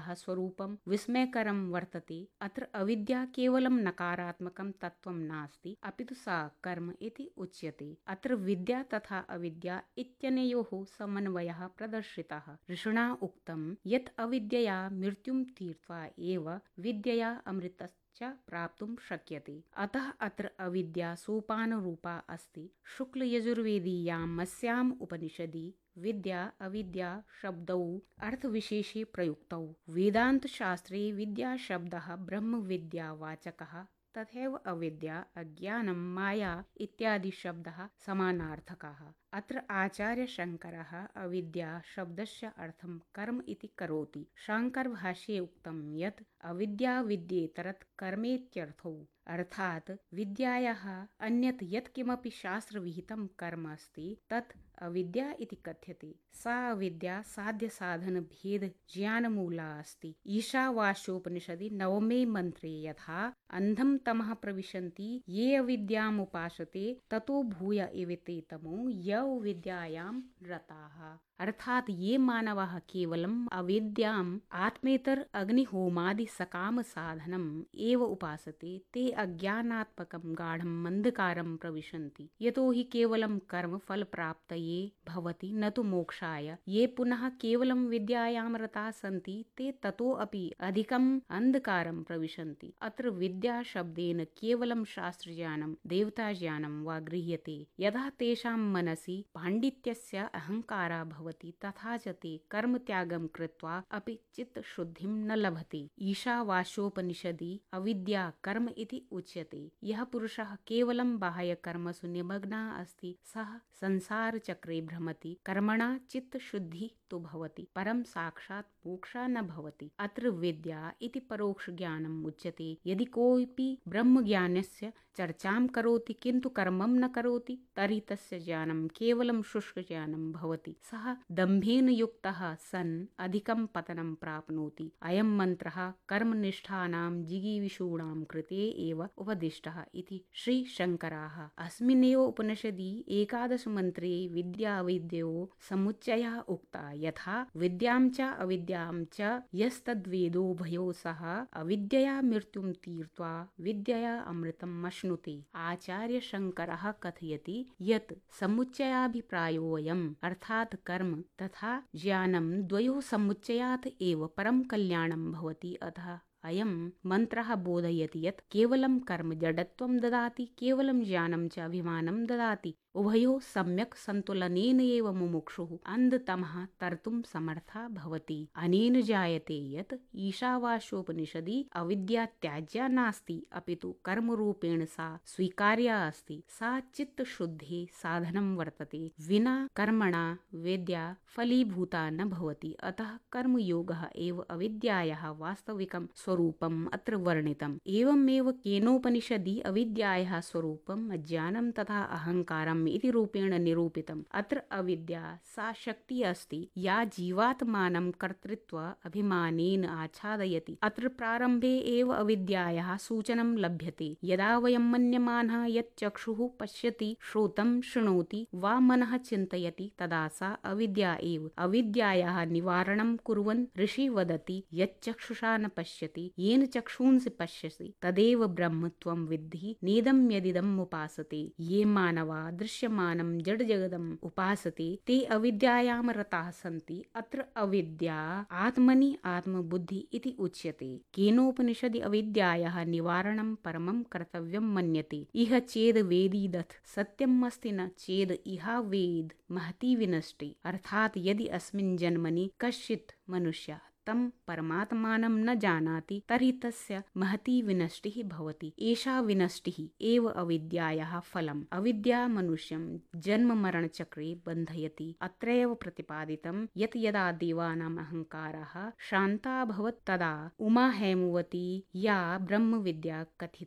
अविद्यायाः स्वरूपं विस्मयकरं वर्तते। अत्र अविद्या केवलं नकारात्मकं तत्त्वं नास्ति, अपितु सा कर्म इति उच्यते। अत्र विद्या तथा अविद्या इत्यनयोः समन्वयः प्रदर्शितः। ऋषिणा उक्तं यत् अविद्यया मृत्युं तीर्त्वा एव विद्यया अमृतश्च प्राप्तुं शक्यते। अतः अत्र अविद्या सोपानरूपा अस्ति। शुक्लयजुर्वेदीयामस्याम् उपनिषदि विद्या अविद्या शब्दौ अर्थविशेषे प्रयुक्तौ। वेदान्तशास्त्रे विद्या शब्दः ब्रह्मविद्यावाचकः, तथैव अविद्या अज्ञानं माया इत्यादि शब्दः समानार्थकाः। अत्र आचार्य शंकरः अविद्या शब्दस्य अर्थं कर्म इति करोति। शांकरभाष्ये उक्तं यत् अविद्या विद्येतरत् कर्मेत्यर्थौ, अर्थात् विद्यायाः अन्यत् यत् किमपि शास्त्रविहितं कर्म अस्ति तत् अविद्या इति कथ्यते। सा अविद्या साध्य साधन भेद ज्ञानमूला अस्ति। ईशावास्योपनिषदि 9मे मंत्रे यथा अंधं तमः प्रविशन्ति ये अविद्याम् उपासते ततो भूय एवेते तमो य विद्यायां रताः, अर्थात ये मानवाः केवलम् अविद्याम् आत्मेतर अग्निहोमादि सकाम साधनम् एव उपासते ते अज्ञानात्मकं गाढं अंधकारं प्रविशन्ति। यतो हि केवलं कर्म फल प्राप्तये भवति न तु मोक्षाय। ये पुनः केवलं विद्यायां रताः सन्ति ते ततो अपि अधिकम् अंधकारं प्रविशन्ति। अत्र विद्या शब्देन केवलं शास्त्रज्ञानं देवताज्ञानं वा गृह्यते। यदा तेषां मनसि पाण्डित्यस्य अहंकारः भवति तथा च ते कर्म त्यागं कृत्वा अपि चित्तशुद्धिं न लभते। ईशावास्योपनिषदि अविद्या कर्म इति उच्यते। यः पुरुषः केवलं बाह्यकर्मसु निमग्नः अस्ति सः संसारचक्रे भ्रमति। कर्मणा चित्तशुद्धिः तु भवति, परं साक्षात् मोक्षः न भवति। अत्र विद्या इति परोक्ष ज्ञानम् उच्यते। यदि कोऽपि ब्रह्मज्ञानस्य चर्चां करोति किन्तु कर्मं न करोति तर्हि तस्य ज्ञानं केवलं शुष्क ज्ञानं भवति। सः दम्भेन युक्तः सन् अधिकं पतनं प्राप्नोति। अयं मन्त्रः कर्मनिष्ठानां जिगीविषूणां कृते एव उपदिष्टः इति श्री शंकराः। अस्मिन्नेव उपनिषदि 11 मन्त्रे विद्याविद्ययोः समुच्चयः उक्तः। यथा विद्यां च अविद्यां च यस्तद्वेदोभयो सः अविद्यया मृत्युं तीर्त्वा विद्यया अमृतम् अश्नुते। आचार्य शंकरः कथयति यत् समुच्चयाभिप्रायोऽयम्, अर्थात् कर्म तथा ज्ञानं द्वयोः समुच्चयात् एव परं कल्याणं भवति। अतः अयं मन्त्रः बोधयति यत् केवलं कर्म जडत्वं ददाति, केवलं ज्ञानं च अभिमानं ददाति। उभयोः सम्यक् सन्तुलनेन एव मुमुक्षुः अन्धतमः तर्तुं समर्थः भवति। अनेन जायते यत् ईशावास्योपनिषदि अविद्या त्याज्या नास्ति, अपितु कर्मरूपेण सा स्वीकार्या अस्ति। सा चित्तशुद्धेः साधनं वर्तते। विना कर्मणा विद्या फलीभूता न भवति। अतः कर्मयोगः एव अविद्यायाः वास्तविकं स्वरूपम् अत्र वर्णितम्। एवमेव केनोपनिषदि अविद्यायाः स्वरूपम् अज्ञानं तथा अहंकारम् इति रूपेण निरूपितम्। अत्र अविद्या सा शक्तिः अस्ति या जीवात्मानं कर्तृत्व अभिमानेन आच्छादयति। अत्र प्रारम्भे एव अविद्यायाः सूचनं लभ्यते। यदा वयं मन्यमानः यत् चक्षुः पश्यति, श्रोत्रं शृणोति वा मनः चिन्तयति तदा सा अविद्या एव। अविद्यायाः निवारणं कुर्वन् ऋषि वदति यत् चक्षुषा न पश्यति येन चक्षुंसि पश्यसि तदेव ब्रह्म त्वं विद्धि नेदं यदिदम् उपासते। ये मानवा दृश्यमानं जड जगदम् उपासते ते अविद्यायां रताः सन्ति। अत्र अविद्या आत्मनि आत्मबुद्धि इति उच्यते। केनोपनिषदि अविद्यायाः निवारणं परमं कर्तव्यं मन्यते। इह चेद वेदीदथ सत्यम् अस्ति न चेद इहा वेद महती विनष्टि। अर्थात यदि अस्मिन् जन्मनि कश्चित् मनुष्यः तं परमात्मानं न जानाति तर्हि तस्य महती विनष्टिः भवति। एषा विनष्टिः एव अविद्यायाः फलम्। अविद्या मनुष्यं जन्म मरण चक्रे बन्धयति। अत्रैव प्रतिपादितं यत् यदा देवानाम् अहंकारः शान्तः अभवत् तदा उमा हेमवती या ब्रह्मविद्या कथिता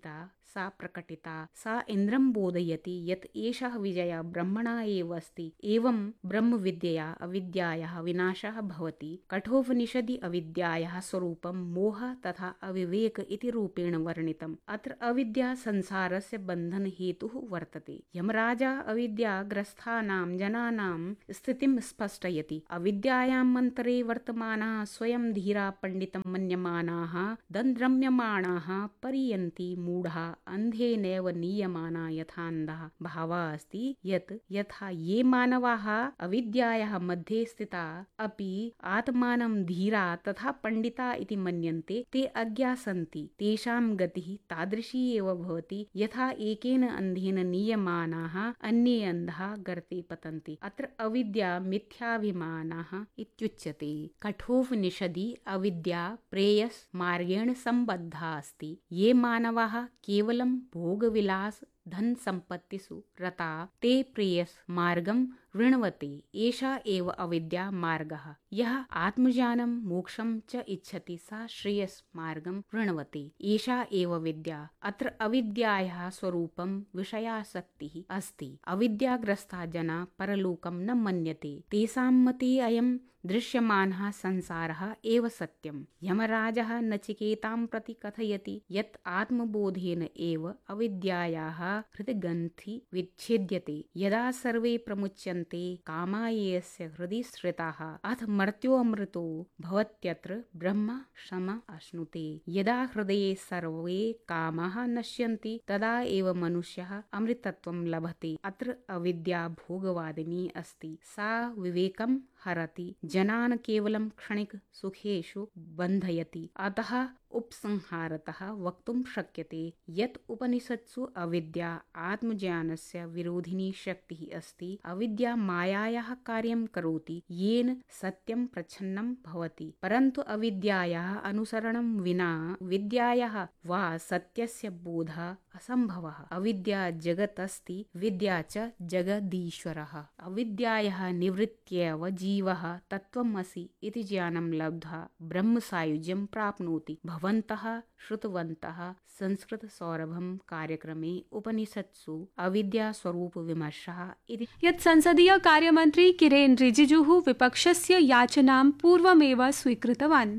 सा प्रकटिता। सा इन्द्रं बोधयति यत् एषः विजयः ब्रह्मणा एव अस्ति। एवं ब्रह्मविद्यया अविद्यायाः विनाशः भवति। कठोपनिषदि अविद्यायाः स्वरूपं मोहः तथा अविवेक इति रूपेण वर्णितम्। अत्र अविद्या संसारस्य बन्धन हेतुः वर्तते। यमराजा अविद्याग्रस्तानां जनानां स्थितिं स्पष्टयति। अविद्यायां मन्तरे वर्तमानाः स्वयं धीरा पण्डितं मन्यमानाः दन्द्रम्यमाणाः परियन्ति मूढा अन्धेनैव नीयमाना यथान्धः। भावः अस्ति यत् यथा ये मानवाः अविद्यायाः मध्ये स्थिता अपि आत्मानं धीरा तथा पण्डिता इति मन्यन्ते ते अज्ञा सन्ति। तेषां गतिः तादृशी एव भवति यथा एकेन अन्धेन नीयमानाः अन्ये अन्धाः गर्ते पतन्ति। अत्र अविद्या मिथ्याभिमानः इत्युच्यते। कठोपनिषदि अविद्या प्रेयस मार्गेण सम्बद्धा अस्ति। ये मानवाः केवलं भोगविलास धन संपत्तिषु रता ते प्रेयस मार्गं वृण्वते। एषा एव अविद्या मार्गः। यः आत्मज्ञानं मोक्षं च इच्छति सा श्रेयस मार्गं वृण्वते। एषा एव विद्या। अत्र अविद्यायाः स्वरूपं विषयासक्तिः अस्ति। अविद्याग्रस्ता जना परलोकं न मन्यते। तेषां मते अयं दृश्यमानः संसारः एव सत्यम्। यमराजः नचिकेतां प्रति कथयति यत् आत्मबोधेन एव अविद्यायाः हृद्ग्रन्थि विच्छेद्यते। यदा सर्वे प्रमुच्यन्ते कामा येऽस्य हृदि स्थिताः अथ मर्त्योऽमृतो भवत्यत्र ब्रह्म सम अश्नुते। यदा हृदये सर्वे कामाः नश्यन्ति तदा एव मनुष्यः अमृतत्वं लभते। अत्र अविद्या भोगवादिनी अस्ति। सा विवेकं हरति। जनान् केवलं क्षणिक सुखेषु बन्धयति। अतः उपसंहारतः वक्तुं शक्यते यत् उपनिषत्सु अविद्या आत्मज्ञानस्य विरोधिनी शक्तिः अस्ति। अविद्या मायायाः कार्यं करोति येन सत्यं प्रच्छन्नं भवति। परन्तु अविद्यायाः अनुसरणं विना विद्यायाः वा सत्यस्य बोधः असम्भवः। अविद्या जगत् अस्ति, विद्या च जगदीश्वरः। अविद्यायाः निवृत्त्यैव जीवः तत्त्वमसि इति ज्ञानं लब्ध्वा ब्रह्मसायुज्यं प्राप्नोति। भवन्तः श्रुतवन्तः संस्कृत सौरभं कार्यक्रमे उपनिषत्सु अविद्या स्वरूप विमर्शः इति। यत् संसदीय कार्यमन्त्री किरेन रिजिजुः विपक्षस्य याचनां पूर्वमेव स्वीकृतवान्।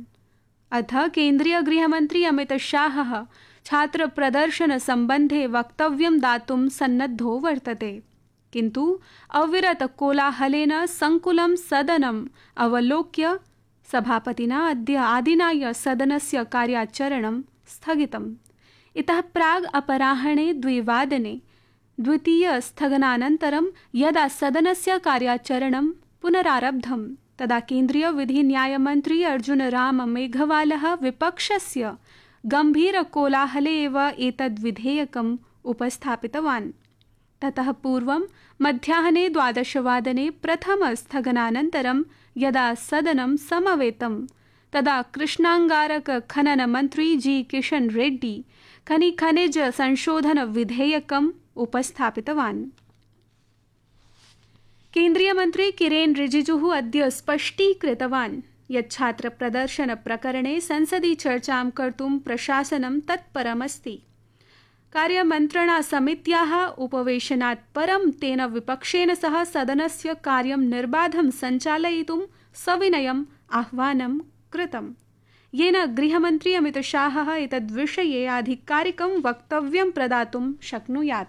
अथ केन्द्रीय गृहमन्त्री अमितशाहः छात्र प्रदर्शन सम्बन्धे वक्तव्यं दातुं सन्नद्धो वर्तते। किन्तु अविरत कोलाहलेन संकुलं सदनम् अवलोक्य सभापतिना अद्य आदिनाय सदनस्य कार्याचरणं स्थगितम्। इतः प्राग् अपराह्णे 2 द्वितीय स्थगनानन्तरं यदा सदनस्य कार्याचरणं पुनरारब्धं तदा केन्द्रीय विधि न्यायमन्त्री अर्जुन राम मेघवालः विपक्षस्य गम्भीरकोलाहले एव एतद् विधेयकम् उपस्थापितवान्। ततः पूर्वं मध्याह्ने 12 प्रथमस्थगनानन्तरं यदा सदनं समवेतं तदा कृष्णाङ्गारक खनन मन्त्री जी किशन रेड्डी खनिज संशोधन विधेयकम् उपस्थापितवान्। केन्द्रीय मन्त्री किरेन रिजिजुः अद्य स्पष्टीकृतवान् यत् छात्र प्रदर्शन प्रकरणे संसदि चर्चां कर्तुं प्रशासनं तत्परमस्ति। कार्यमन्त्रणा समित्याः उपवेशनात् परं तेन विपक्षेन सह सदनस्य कार्यं निर्बाधं सञ्चालयितुं सविनयम् आह्वानं कृतम्, येन गृहमन्त्री अमितशाहः एतद्विषये आधिकारिकं वक्तव्यं प्रदातुं शक्नुयात्।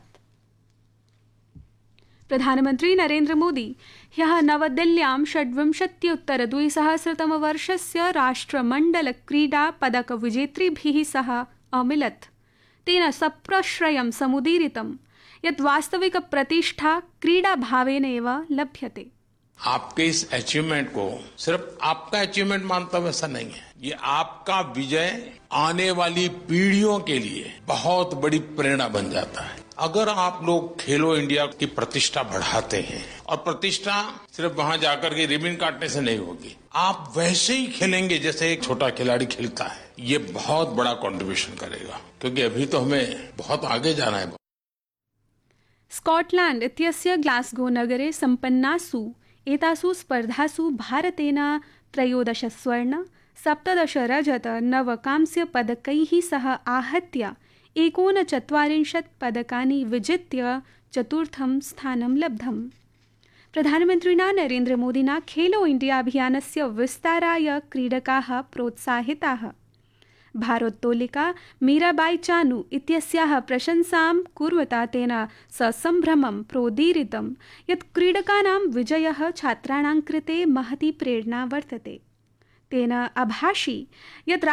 प्रधानमन्त्री नरेन्द्र मोदी ह्यः नवदिल्ल्यां 26-उत्तर-2000 वर्षस्य राष्ट्रमण्डल क्रीडा पदक विजेतृभिः सह अमिलत्। तेन सप्रश्रयं समुदीरितं यत् वास्तविक प्रतिष्ठा क्रीडाभावेन एव लभ्यते। आपके इस अचीवमेंट को सिर्फ आपका अचीवमेंट मानता हूं ऐसा नहीं है, ये आपका विजय आने वाली पीढ़ियों के लिए बहुत बड़ी प्रेरणा बन जाता है। अगर आप लोग खेलो इंडिया की प्रतिष्ठा बढ़ाते हैं, और प्रतिष्ठा सिर्फ वहां जाकर के रिबन काटने से नहीं होगी, आप वैसे ही खेलेंगे जैसे एक छोटा खिलाड़ी खेलता है, ये बहुत बड़ा कंट्रीब्यूशन करेगा, क्योंकि अभी तो हमें बहुत आगे जाना है। स्कॉटलैंड इत्यस्य ग्लासगो नगरे सम्पन्नासु एतासु स्पर्धासु भारतेन 13 स्वर्ण 17 रजत 9 कांस्य पदकैः सह आहत्य 49 पदकानि विजित्य चतुर्थं स्थानं लब्धम्। प्रधानमन्त्रिणा नरेन्द्रमोदिना खेलो इंडिया अभियानस्य विस्ताराय क्रीडकाः प्रोत्साहिताः। भारोत्तोलिका मीराबाई चानू इत्यस्याः प्रशंसां कुर्वता तेन ससम्भ्रमं प्रोदीरितं यत् क्रीडकानां विजयः छात्राणां कृते महती प्रेरणा वर्तते। तेन अभाषि यत्